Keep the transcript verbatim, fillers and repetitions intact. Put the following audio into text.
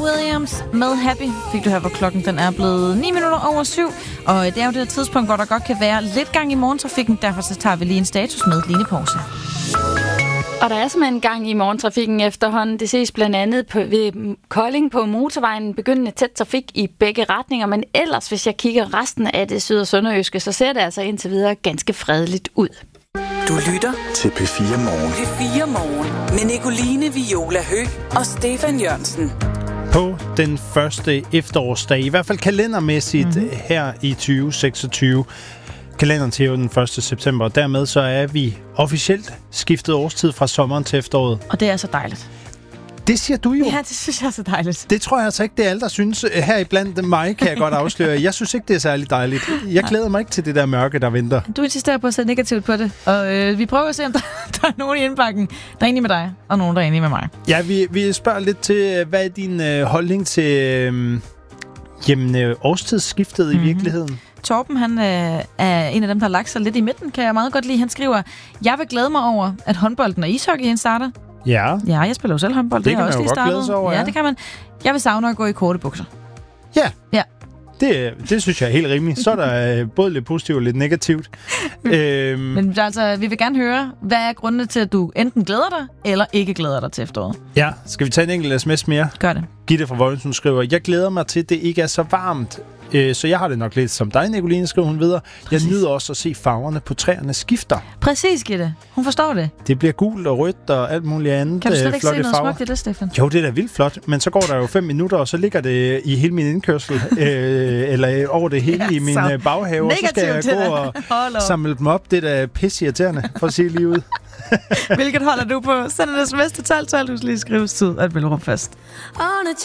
Williams med Happy fik du her, hvor klokken den er blevet ni minutter over syv. Og det er jo det tidspunkt, hvor der godt kan være lidt gang i morgentrafikken. Derfor så tager vi lige en status med Line Pause. Og der er simpelthen en gang i morgentrafikken efterhånden. Det ses blandt andet på, ved Kolding på motorvejen, begyndende tæt trafik i begge retninger. Men ellers, hvis jeg kigger resten af det syd- og sønderjyske, så ser det altså indtil videre ganske fredeligt ud. Du lytter til P fire Morgen. P fire Morgen med Nicoline Viola Høgh og Stefan Jørgensen. På den første efterårsdag, i hvert fald kalendermæssigt mm-hmm. her i tyve seksogtyve. Kalenderen til den første september, og dermed så er vi officielt skiftet årstid fra sommeren til efteråret. Og det er så dejligt. Det siger du jo. Ja, det synes jeg er så dejligt. Det tror jeg altså ikke, det er alle, der synes. Her iblandt mig kan jeg godt afsløre. Jeg synes ikke, det er særlig dejligt. Jeg glæder mig ikke til det der mørke, der venter. Du insisterer på at se negativt på det, og øh, vi prøver at se, om der, der er nogen i indbakken, der er enige med dig, og nogen, der er enige med mig. Ja, vi, vi spørger lidt til, hvad er din øh, holdning til øh, jamen, øh, årstidsskiftet mm-hmm. i virkeligheden? Torben, han øh, er en af dem, der har lagt sig lidt i midten, kan jeg meget godt lide. Han skriver, jeg vil glæde mig over, at håndbolden og ishockeyen starter. Ja. Ja, jeg spiller jo selv håndbold. Det, det kan også man jo lige godt glæde sig over, ja. ja. ja, det kan man. Jeg vil savne at gå i korte bukser. Ja. Ja. Det, det synes jeg er helt rimeligt. Så er der både lidt positivt og lidt negativt. øhm. Men altså, vi vil gerne høre, hvad er grundene til, at du enten glæder dig, eller ikke glæder dig til efteråret? Ja, skal vi tage en enkelt sms mere? Gør det. Gitte fra Vojensund skriver, jeg glæder mig til, at det ikke er så varmt. Øh, så jeg har det nok lidt som dig, Nicoline, skriver hun videre. Præcis. Jeg nyder også at se farverne på træerne skifter. Præcis, Gitte. Hun forstår det. Det bliver gult og rødt og alt muligt andet. Kan du slet ikke se noget farver. smukt i det, Stefan? Jo, det er da vildt flot, men så går der jo fem minutter, og så ligger det i hele min indkørsel, øh, eller over det hele ja, i min så baghave, og så skal jeg gå og samle dem op. Det er da pisseirriterende, for at sige lige ud. Hvilket holder du på? Send en sms til tolv tolv, du skal lige skrive tid, at vil rum fast.